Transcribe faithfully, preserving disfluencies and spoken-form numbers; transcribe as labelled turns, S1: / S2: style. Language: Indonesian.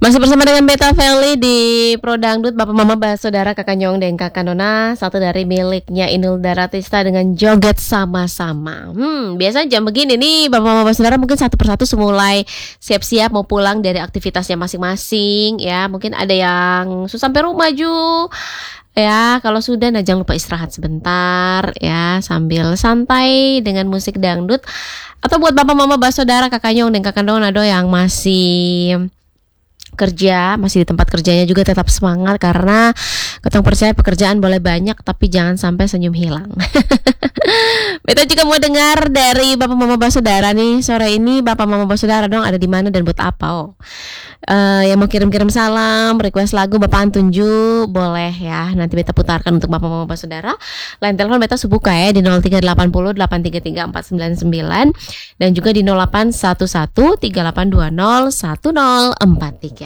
S1: Masih bersama dengan Beta Feli di Pro Dangdut, Bapak Mama Saudara Kakak Nyong dan Kakak Nona. Satu dari miliknya Inul Daratista dengan Joget Sama-Sama. Hmm, biasa jam begini nih Bapak Mama Saudara mungkin satu persatu semulai siap-siap mau pulang dari aktivitasnya masing-masing ya. Mungkin ada yang susah sampai rumah Ju. Ya, kalau sudah nah jangan lupa istirahat sebentar ya sambil santai dengan musik dangdut. Atau buat Bapak Mama Saudara Kakak Nyong dan Kakak Nona do yang masih kerja, masih di tempat kerjanya juga tetap semangat karena ketong percaya pekerjaan boleh banyak tapi jangan sampai senyum hilang. Beta juga mau dengar dari Bapak Mama Saudara nih sore ini. Bapak Mama Saudara dong ada di mana dan buat apa? Oh, uh, yang mau kirim-kirim salam, request lagu Bapak Antunju boleh ya. Nanti Beta putarkan untuk Bapak Mama Saudara. Line telepon Beta subuka ya di nol tiga delapan nol delapan tiga tiga empat sembilan sembilan dan juga di nol delapan satu satu tiga delapan dua nol satu nol empat tiga.